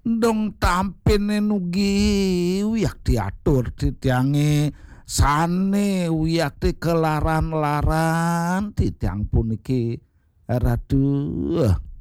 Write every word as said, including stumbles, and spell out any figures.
Ndong tampene nugi wiyak diatur titiange sane wiyak te kelaran-laran titiang puniki radu